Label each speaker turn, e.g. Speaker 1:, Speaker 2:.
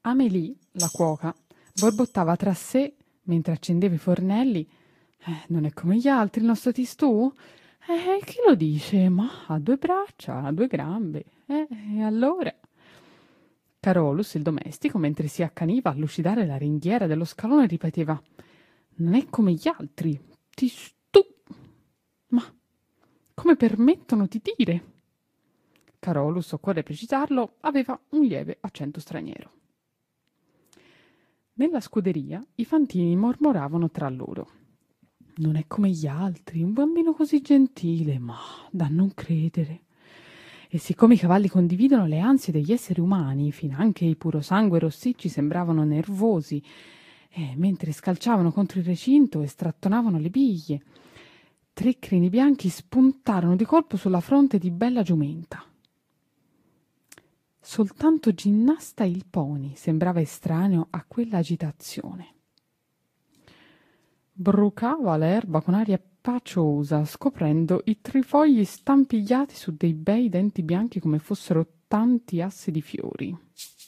Speaker 1: Amélie, la cuoca, borbottava tra sé mentre accendeva i fornelli. Non è come gli altri il nostro tistù? Chi lo dice? Ma ha due braccia, ha due gambe. E allora? Carolus, il domestico, mentre si accaniva a lucidare la ringhiera dello scalone, ripeteva: non è come gli altri. Tistù! Ma come permettono di dire? Carolus, occorre precisarlo, aveva un lieve accento straniero. Nella scuderia i fantini mormoravano tra loro. Non è come gli altri, un bambino così gentile, ma da non credere. E siccome i cavalli condividono le ansie degli esseri umani, finanche i purosangue rossicci sembravano nervosi, mentre scalciavano contro il recinto e strattonavano le biglie, 3 crini bianchi spuntarono di colpo sulla fronte di Bella Giumenta. Soltanto Ginnasta il pony sembrava estraneo a quell'agitazione. Brucava l'erba con aria paciosa, scoprendo i trifogli stampigliati su dei bei denti bianchi come fossero tanti assi di fiori.